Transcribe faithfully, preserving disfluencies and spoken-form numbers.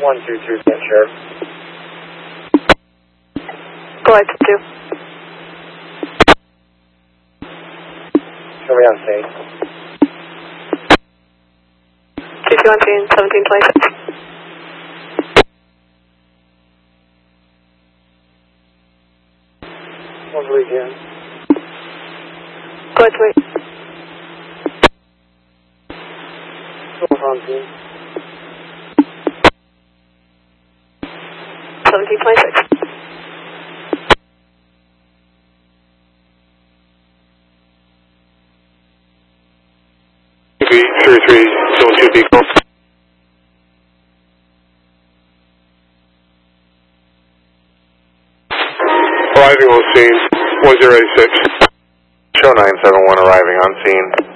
one two two, Sheriff. Go ahead, two. Show me on scene. two two on scene, seventeen twenty-six. One three again. Go ahead, wait. Go on scene. seventeen twenty-six. three three, zone two vehicle. Arriving on scene, one zero eight six. Show nine seven one arriving on scene.